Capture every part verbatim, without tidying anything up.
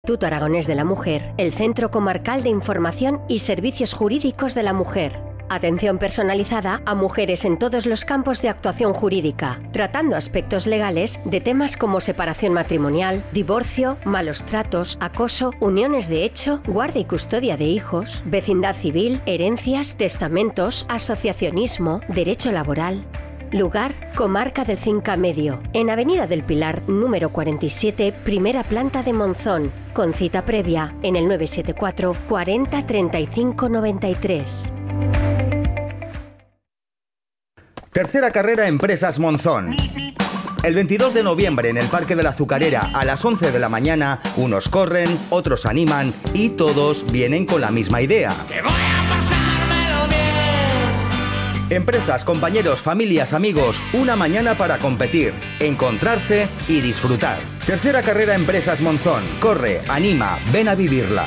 Instituto Aragonés de la Mujer, el Centro Comarcal de Información y Servicios Jurídicos de la Mujer. Atención personalizada a mujeres en todos los campos de actuación jurídica, tratando aspectos legales de temas como separación matrimonial, divorcio, malos tratos, acoso, uniones de hecho, guardia y custodia de hijos, vecindad civil, herencias, testamentos, asociacionismo, derecho laboral. Lugar, Comarca del Cinca Medio, en Avenida del Pilar, número cuarenta y siete, primera planta de Monzón, con cita previa en el nueve siete cuatro, cuarenta, treinta y cinco, noventa y tres. Tercera carrera Empresas Monzón. El veintidós de noviembre en el Parque de la Azucarera a las once de la mañana, unos corren, otros animan y todos vienen con la misma idea. ¡Que voy a pasármelo bien! Empresas, compañeros, familias, amigos, una mañana para competir, encontrarse y disfrutar. Tercera carrera Empresas Monzón. Corre, anima, ven a vivirla.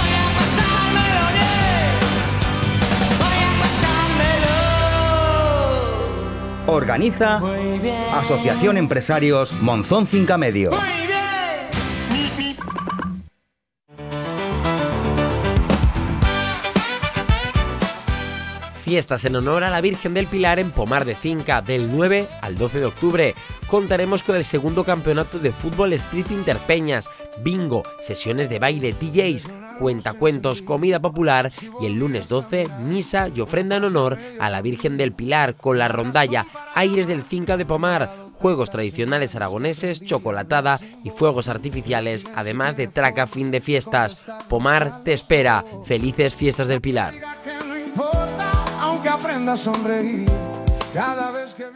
Organiza Asociación Empresarios Monzón Cinca Medio. Fiestas en honor a la Virgen del Pilar en Pomar de Cinca, del nueve al doce de octubre. Contaremos con el segundo campeonato de fútbol Street Interpeñas, bingo, sesiones de baile, D Js, cuentacuentos, comida popular y el lunes doce, misa y ofrenda en honor a la Virgen del Pilar con la rondalla Aires del Cinca de Pomar, juegos tradicionales aragoneses, chocolatada y fuegos artificiales, además de traca fin de fiestas. Pomar te espera. Felices Fiestas del Pilar. Aunque aprenda a sonreír cada vez que...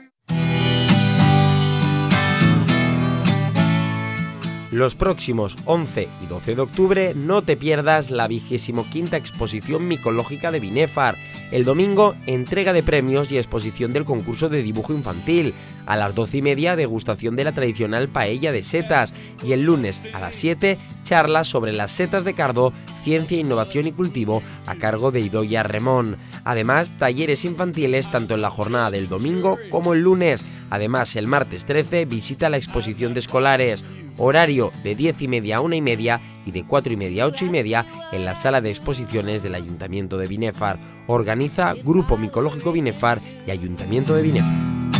Los próximos once y doce de octubre no te pierdas la vigésimo quinta exposición micológica de Binefar. El domingo, entrega de premios y exposición del concurso de dibujo infantil. A las doce y media, degustación de la tradicional paella de setas. Y el lunes, a las siete, charlas sobre las setas de cardo, ciencia, innovación y cultivo, a cargo de Idoia Remón. Además, talleres infantiles tanto en la jornada del domingo como el lunes. Además, el martes trece, visita la exposición de escolares. Horario de diez y media a una y media y de cuatro y media a ocho y media en la sala de exposiciones del Ayuntamiento de Binefar. Organiza Grupo Micológico Binefar y Ayuntamiento de Binefar.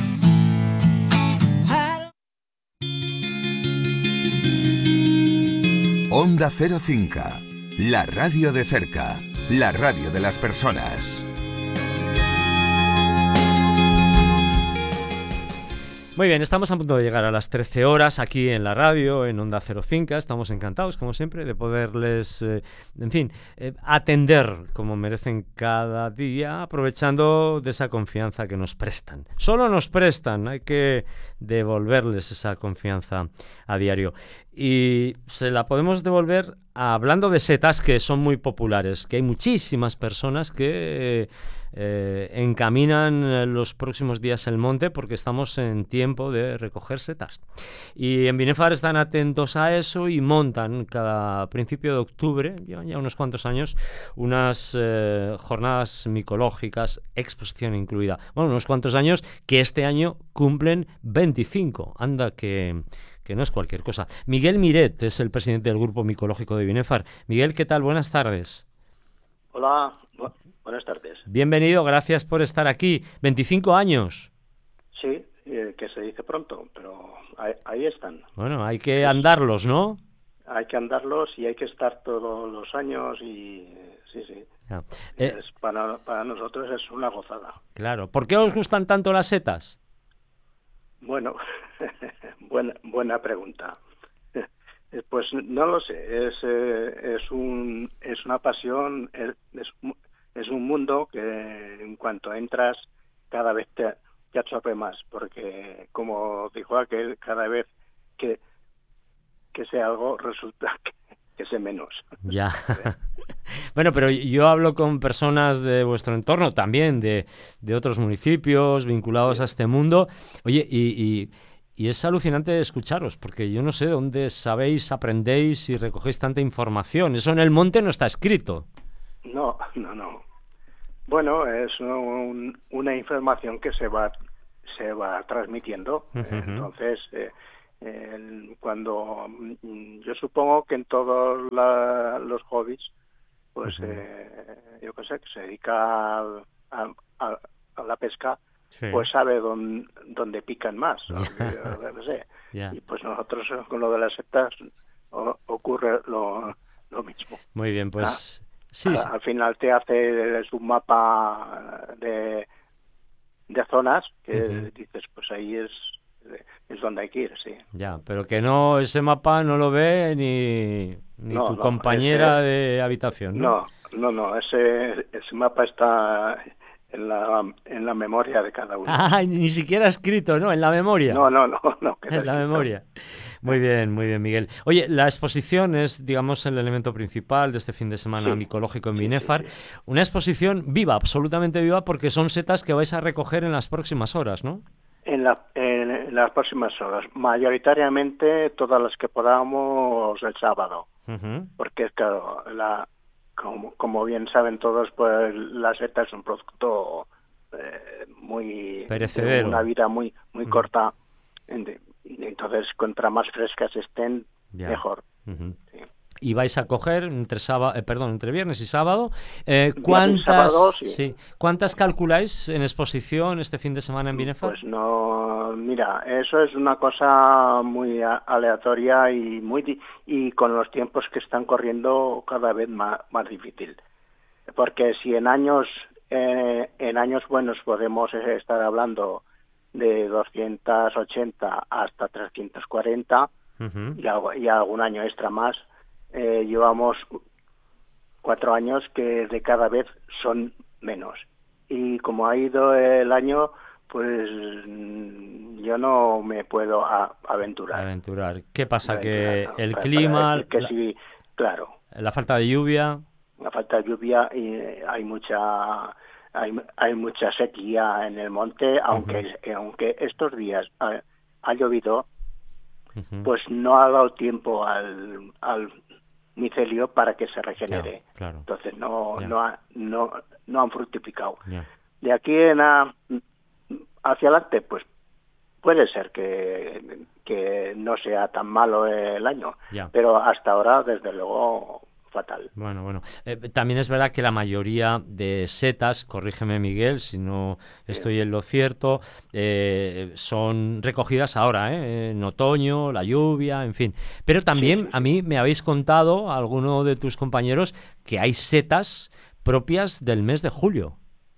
Onda Cero Cinca, la radio de cerca, la radio de las personas. Muy bien, estamos a punto de llegar a las trece horas aquí en la radio, en Onda Cero Cinca. Estamos encantados, como siempre, de poderles, eh, en fin, eh, atender como merecen cada día, aprovechando de esa confianza que nos prestan. Solo nos prestan, hay que devolverles esa confianza a diario. Y se la podemos devolver hablando de setas que son muy populares, que hay muchísimas personas que... Eh, Eh, encaminan los próximos días el monte porque estamos en tiempo de recoger setas y en Binefar están atentos a eso y montan cada principio de octubre, llevan ya unos cuantos años, unas eh, jornadas micológicas, exposición incluida, bueno, unos cuantos años que este año cumplen veinticinco, anda que... que no es cualquier cosa. Miguel Miret es el presidente del Grupo Micológico de Binefar. Miguel, ¿qué tal? Buenas tardes. Hola, buenas tardes. Bienvenido, gracias por estar aquí. veinticinco años. Sí, eh, que se dice pronto, pero ahí, ahí están. Bueno, hay que andarlos, ¿no? Hay que andarlos y hay que estar todos los años y sí, sí. Ah, eh, es, para, para nosotros es una gozada. Claro. ¿Por qué os gustan tanto las setas? Bueno, buena, buena pregunta. Pues no lo sé, es eh, es un es una pasión, es, es un mundo que en cuanto entras cada vez te, te absorbe más, porque como dijo aquel, cada vez que que sé algo resulta que, que sé menos. Ya. Bueno, pero yo hablo con personas de vuestro entorno también, de, de otros municipios vinculados sí. a este mundo. Oye, y... y... Y es alucinante escucharos, porque yo no sé dónde sabéis, aprendéis y recogéis tanta información. Eso en el monte no está escrito. No, no, no. Bueno, es un, una información que se va se va transmitiendo. Uh-huh. Entonces, eh, El, cuando yo supongo que en todos la, los hobbies, pues uh-huh. eh, yo qué sé, que se dedica a, a, a la pesca, sí. pues sabe dónde, dónde pican más, o, yo, no sé. Yeah. Y pues nosotros con lo de las setas o, ocurre lo, lo mismo. Muy bien, pues ¿Ah? sí, a, sí. Al final te hace un mapa de, de zonas que uh-huh. dices, pues ahí es es donde hay que ir, sí. Ya, pero que no, ese mapa no lo ve ni, ni no, tu no, compañera ese, de habitación, ¿no? No, no, no, ese, ese mapa está en la, en la memoria de cada uno. Ah, ni siquiera escrito, ¿no? En la memoria. No, no, no, no. En la escrito. memoria. Muy bien, muy bien, Miguel. Oye, la exposición es, digamos, el elemento principal de este fin de semana sí, micológico en sí, Binefar. Sí, sí. Una exposición viva, absolutamente viva, porque son setas que vais a recoger en las próximas horas, ¿no? En, la, en, en las próximas horas, mayoritariamente todas las que podamos el sábado, uh-huh. porque claro, la, como, como bien saben todos, pues la seta es un producto eh, muy perecedero, una vida muy muy uh-huh. corta, entonces contra más frescas estén yeah. mejor. Uh-huh. Sí. Y vais a coger entre sábado, eh, perdón, entre viernes y sábado. Eh, ¿cuántas, sábado, sí. Sí, ¿Cuántas calculáis en exposición este fin de semana en Binefar? Pues no, mira, eso es una cosa muy aleatoria y muy y con los tiempos que están corriendo cada vez más, más difícil. Porque si en años eh, en años buenos podemos estar hablando de doscientas ochenta hasta trescientas cuarenta uh-huh. y, y algún año extra más. Eh, llevamos cuatro años que de cada vez son menos y como ha ido el año, pues yo no me puedo a, aventurar. Aventurar. ¿Qué pasa? Aventurar, que el para, clima, para que la, sí, claro, la falta de lluvia, la falta de lluvia y hay mucha hay, hay mucha sequía en el monte, aunque uh-huh. aunque estos días ha, ha llovido, uh-huh. pues no ha dado tiempo al al micelio para que se regenere. Claro, claro. Entonces no yeah. no, ha, no no han fructificado. Yeah. De aquí en a, hacia adelante, pues puede ser que, que no sea tan malo el año, yeah. pero hasta ahora, desde luego, fatal. Bueno, bueno. Eh, también es verdad que la mayoría de setas, corrígeme Miguel, si no estoy en lo cierto, eh, son recogidas ahora, ¿eh? En otoño, la lluvia, en fin. Pero también sí, sí, sí. a mí me habéis contado, a alguno de tus compañeros, que hay setas propias del mes de julio.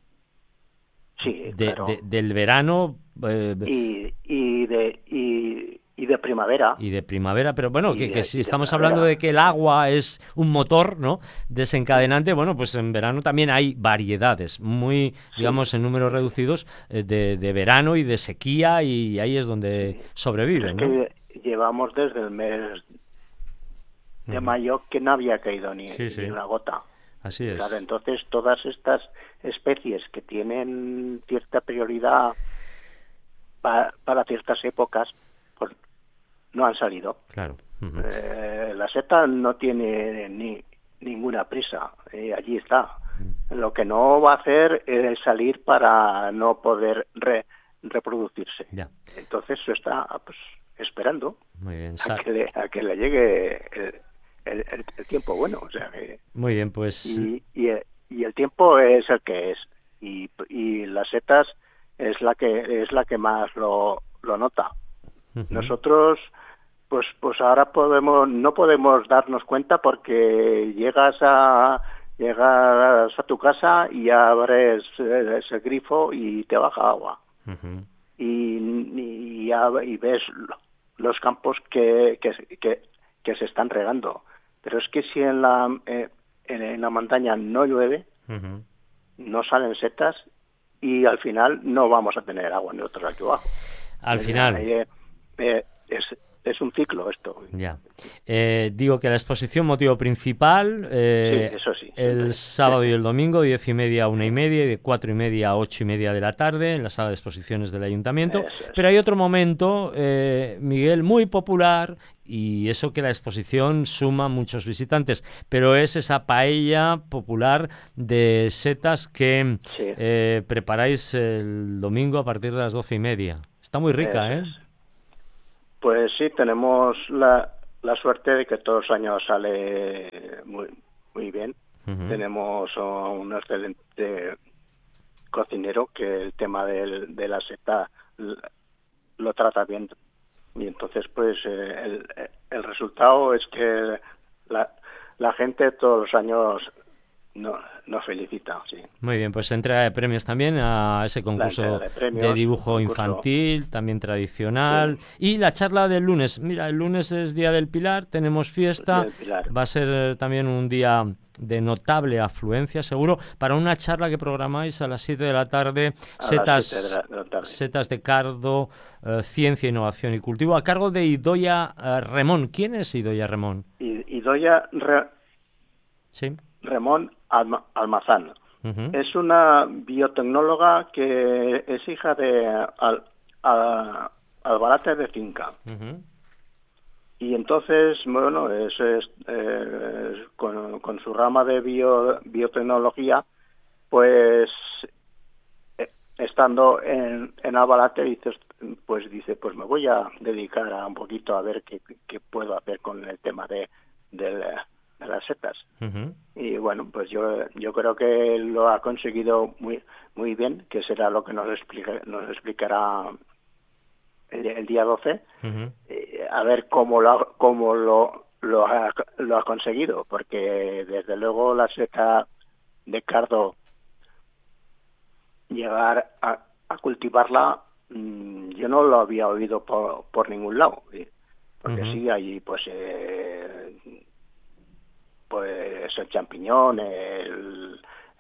Sí, de, claro. de, del verano. Eh, y, y de... Y... Y de primavera. Y de primavera, pero bueno, que, de, que si estamos hablando de que el agua es un motor, ¿no?, desencadenante, bueno, pues en verano también hay variedades, muy, sí. digamos, en números reducidos, eh, de, de verano y de sequía, y ahí es donde sí. sobreviven, es ¿no? Que llevamos desde el mes de uh-huh. mayo que no había caído ni, sí, sí. ni una gota. Así es. Claro, entonces todas estas especies que tienen cierta prioridad pa, para ciertas épocas, pues no han salido. Claro. Uh-huh. Eh, la seta no tiene ni ninguna prisa, eh, allí está. Uh-huh. Lo que no va a hacer es salir para no poder re, reproducirse. Ya. Entonces se está pues esperando Muy bien. a, que le, a que le llegue el, el, el, el tiempo bueno. O sea que, Muy bien, pues. Y, y, y el tiempo es el que es. Y, y las setas es la que es la que más lo, lo nota. Uh-huh. Nosotros pues pues ahora podemos no podemos darnos cuenta porque llegas a llegas a tu casa y abres ese grifo y te baja agua. Uh-huh. y, y, y ves los campos que, que, que, que se están regando, pero es que si en la eh, en, en la montaña no llueve, uh-huh. no salen setas y al final no vamos a tener agua nosotros aquí abajo. Al final eh, eh, es Es un ciclo esto. Ya. Eh, digo que la exposición, motivo principal, eh, sí, eso sí, el sábado y el domingo, diez y media a una y media, y de cuatro y media a ocho y media de la tarde, en la sala de exposiciones del Ayuntamiento. Eso es. Pero hay otro momento, eh, Miguel, muy popular, y eso que la exposición suma muchos visitantes, pero es esa paella popular de setas que sí. eh, preparáis el domingo a partir de las doce y media. Está muy rica, eso ¿eh? Es. Pues sí, tenemos la, la suerte de que todos los años sale muy, muy bien. Uh-huh. Tenemos un excelente cocinero que el tema del, de la seta lo trata bien. Y entonces, pues, eh, el, el resultado es que la, la gente todos los años no, nos felicita, sí. Muy bien, pues entrega de premios también a ese concurso de, premios, de dibujo concurso. infantil, también tradicional. Sí. Y la charla del lunes. Mira, el lunes es Día del Pilar, tenemos fiesta. Va a ser también un día de notable afluencia, seguro, para una charla que programáis a las siete de la tarde, a setas, de, la, de la tarde. setas de cardo, eh, ciencia, innovación y cultivo, a cargo de Idoia eh, Remón. ¿Quién es Idoia Remón? I, Idoia Re... ¿Sí? Remón Alma, Almazán. Uh-huh. Es una biotecnóloga que es hija de al, al, Albarate de Finca. Uh-huh. Y entonces, bueno, es, es eh, con, con su rama de bio, biotecnología, pues eh, estando en, en Albarate, dices, pues dice, pues me voy a dedicar a un poquito a ver qué, qué puedo hacer con el tema de, de, de las setas. Uh-huh. Y bueno, pues yo yo creo que lo ha conseguido muy muy bien, que será lo que nos explique, nos explicará el, el día doce, uh-huh. eh, a ver cómo lo cómo lo lo ha, lo ha conseguido, porque desde luego la seta de cardo, llegar a, a cultivarla, mmm, yo no lo había oído por, por ningún lado, porque uh-huh. sí, allí pues eh, pues el champiñón, el,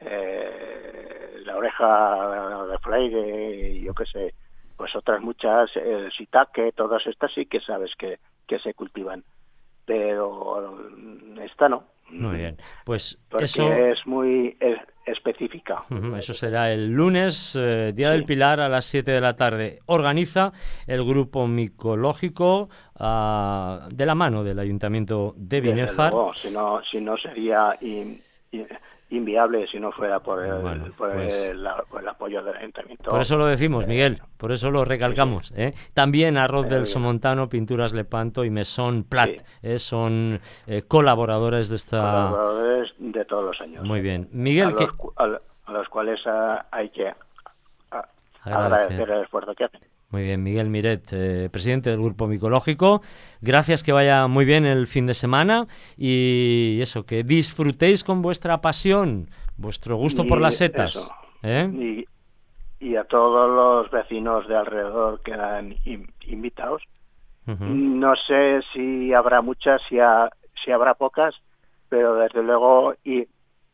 eh, la oreja de fraile, yo qué sé, pues otras muchas, el shiitake, todas estas sí que sabes que, que se cultivan, pero esta no. Muy bien, pues porque eso es muy es, específica. Uh-huh, eso será el lunes, eh, Día sí. del Pilar, a las siete de la tarde. Organiza el grupo micológico uh, de la mano del Ayuntamiento de Binéfar. Luego, si no, si no sería in, in, inviable si no fuera por el, bueno, por, pues, el, la, por el apoyo del Ayuntamiento. Por eso lo decimos, Miguel, por eso lo recalcamos. Sí, sí. ¿eh? También Arroz del Somontano, Pinturas Lepanto y Mesón Plat sí. eh, son eh, colaboradores de esta... Colaboradores de todos los años. Muy bien. Miguel, a, que... los, a, a los cuales a, hay que a, a, agradecer el esfuerzo que hacen. Muy bien, Miguel Miret, eh, presidente del Grupo Micológico. Gracias, que vaya muy bien el fin de semana y eso, que disfrutéis con vuestra pasión, vuestro gusto y por las setas. Eso. ¿eh? Y, y a todos los vecinos de alrededor que han in, invitados. Uh-huh. No sé si habrá muchas, si, ha, si habrá pocas, pero desde luego y,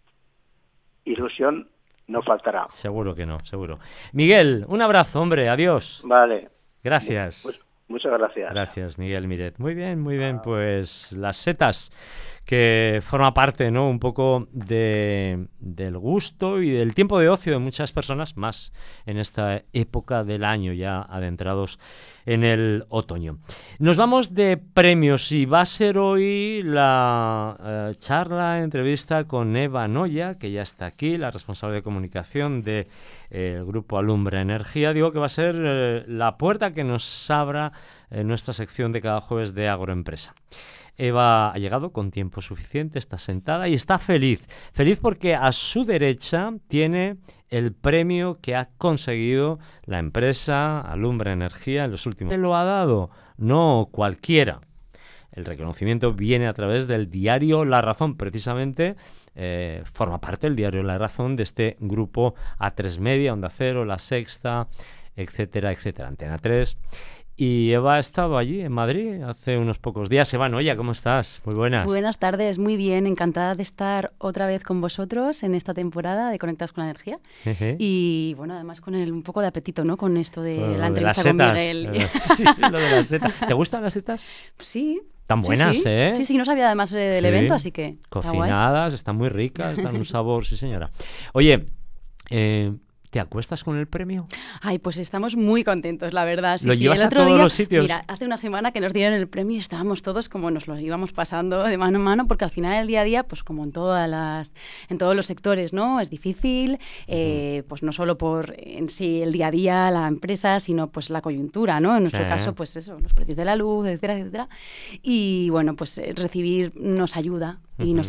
ilusión no faltará. Seguro que no, seguro. Miguel, un abrazo, hombre, adiós. Vale. Gracias. Mu- muchas gracias. Gracias, Miguel Miret. Muy bien, muy bien, pues las setas, que forma parte, ¿no?, un poco de, del gusto y del tiempo de ocio de muchas personas, más en esta época del año, ya adentrados en el otoño. Nos vamos de premios y va a ser hoy la eh, charla, entrevista con Eva Noya, que ya está aquí, la responsable de comunicación del de, eh, Grupo Alumbra Energía. Digo que va a ser eh, la puerta que nos abra en nuestra sección de cada jueves de Agroempresa. Eva ha llegado con tiempo suficiente, está sentada y está feliz. Feliz porque a su derecha tiene el premio que ha conseguido la empresa Alumbra Energía en los últimos años. ¿Quién lo ha dado? No cualquiera. El reconocimiento viene a través del diario La Razón. Precisamente eh, forma parte del diario La Razón de este grupo A tres Media, Onda Cero, La Sexta, etcétera, etcétera, Antena tres. Y Eva ha estado allí, en Madrid, hace unos pocos días. Eva Noya, ¿cómo estás? Muy buenas. Buenas tardes, muy bien. Encantada de estar otra vez con vosotros en esta temporada de Conectados con la Energía. Uh-huh. Y, bueno, además con el, un poco de apetito, ¿no? Con esto de bueno, la entrevista de con Miguel. Sí, lo de las setas. ¿Te gustan las setas? Sí. Están buenas, sí, sí. ¿eh? Sí, sí, no sabía además eh, del sí. evento, así que cocinadas, está están muy ricas, dan un sabor, sí señora. Oye, eh... ¿Te acuestas con el premio? Ay, pues estamos muy contentos, la verdad. Sí, ¿Lo sí, llevas el a otro todos día, los sitios? Mira, hace una semana que nos dieron el premio y estábamos todos como nos lo íbamos pasando de mano en mano, porque al final el día a día, pues como en todas las, en todos los sectores, ¿no? Es difícil, eh, pues no solo por en sí el día a día, la empresa, sino pues la coyuntura, ¿no? En nuestro Sí. caso, pues eso, los precios de la luz, etcétera, etcétera. Y bueno, pues eh, recibir nos ayuda y uh-huh. nos